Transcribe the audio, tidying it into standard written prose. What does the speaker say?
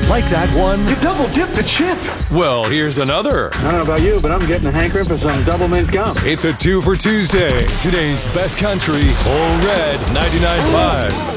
Like that one? You double dipped the chip. Well, here's another. I don't know about you, but I'm getting a hankering for some double mint gum. It's a 2 for Tuesday. Today's best country, Old Red 99.5.